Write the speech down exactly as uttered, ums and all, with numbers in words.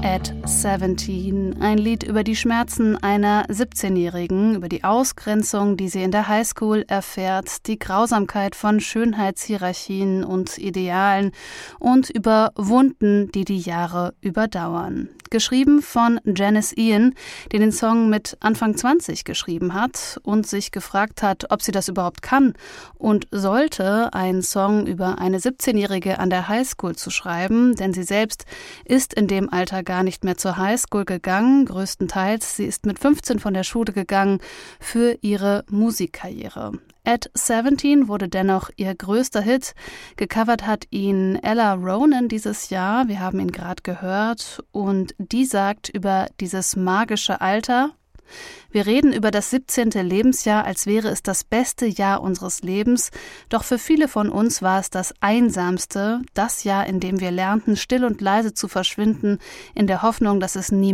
At seventeen, ein Lied über die Schmerzen einer siebzehnjährigen, über die Ausgrenzung, die sie in der Highschool erfährt, die Grausamkeit von Schönheitshierarchien und Idealen und über Wunden, die die Jahre überdauern. Geschrieben von Janis Ian, die den Song mit Anfang zwanzig geschrieben hat und sich gefragt hat, ob sie das überhaupt kann und sollte, einen Song über eine siebzehnjährige an der Highschool zu schreiben, denn sie selbst ist in dem Alter gar nicht mehr zur Highschool gegangen, größtenteils. Sie ist mit fünfzehn von der Schule gegangen für ihre Musikkarriere. At seventeen wurde dennoch ihr größter Hit. Gecovert hat ihn Ella Ronan dieses Jahr. Wir haben ihn gerade gehört. Und die sagt über dieses magische Alter: Wir reden über das siebzehnte Lebensjahr, als wäre es das beste Jahr unseres Lebens. Doch für viele von uns war es das einsamste, das Jahr, in dem wir lernten, still und leise zu verschwinden, in der Hoffnung, dass es niemand